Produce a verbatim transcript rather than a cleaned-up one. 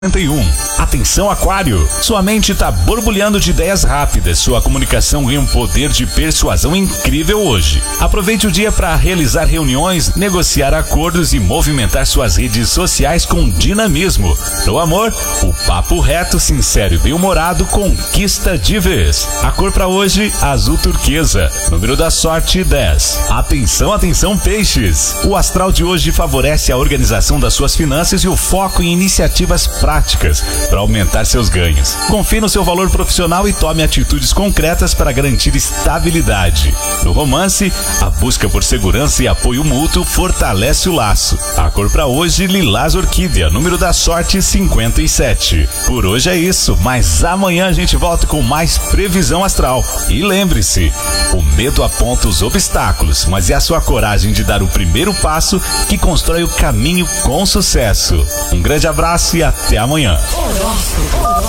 e um. Atenção, Aquário! Sua mente está borbulhando de ideias rápidas, sua comunicação ganha um poder de persuasão incrível hoje. Aproveite o dia para realizar reuniões, negociar acordos e movimentar suas redes sociais com dinamismo. No amor, o papo reto, sincero e bem-humorado conquista de vez. A cor para hoje, azul turquesa. Número da sorte, dez. Atenção, atenção, Peixes! O astral de hoje favorece a organização das suas finanças e o foco em iniciativas práticas práticas para aumentar seus ganhos. Confie no seu valor profissional e tome atitudes concretas para garantir estabilidade. No romance, a busca por segurança e apoio mútuo fortalece o laço. A cor para hoje, lilás orquídea, número da sorte cinquenta e sete. Por hoje é isso, mas amanhã a gente volta com mais previsão astral. E lembre-se, o medo aponta os obstáculos, mas é a sua coragem de dar o primeiro passo que constrói o caminho com sucesso. Um grande abraço e até amanhã.